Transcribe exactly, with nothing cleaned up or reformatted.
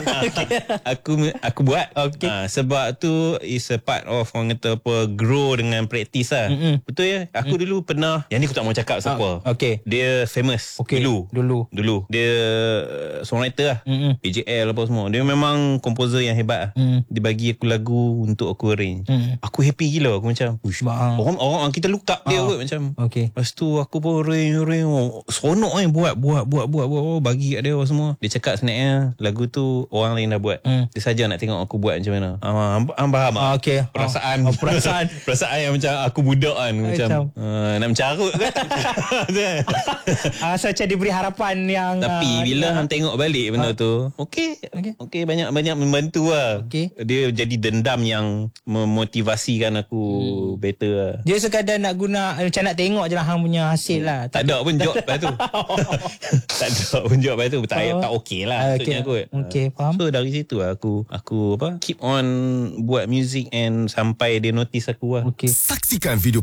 aku aku buat. Okay. Ha, sebab tu is a part of orang kata apa, grow dengan practice lah. Mm-mm. Betul ya. Aku mm. dulu pernah, yang ni aku tak mau cakap siapa. Oh, okay. Dia famous okay. dulu. Dulu. Dulu. Dia uh, songwriter lah. Mm-mm. A J L apa semua. Dia memang komposer yang hebat lah. Mm. Dia bagi aku lagu untuk aku arrange. Mm. Aku happy gila. Aku macam orang orang kita look up dia kot macam. Okay. Lepas tu aku pun arrange arrange. Oh, seronok kan buat buat buat buat buat, buat bagi kat dia semua. Dia cakap sebenarnya lagu tu orang lain dah buat. Mm. Dia saja nak tengok aku buat macam mana. Ah, am faham ah. Okay. Perasaan. Oh, perasaan. Perasaan yang macam aku budak kan macam uh, nak mencarut kan. Ah, so macam diberi harapan yang tapi uh, bila hang tengok balik benda uh, tu, okey. Okey, okay, banyak banyak membantu lah. Okay. Dia jadi dendam yang memotivasikan aku hmm. better lah. Dia sekadar nak guna macam nak tengok je lah hang punya hasil lah. Tak ada pun job lepas tu. Tak ada pun job lepas tu. Tak oh. tak okey lah maksudnya okay. aku. Okey, faham. So dari situ aku aku apa keep on buat music and sampai dia notice aku lah. Okay. Saksikan video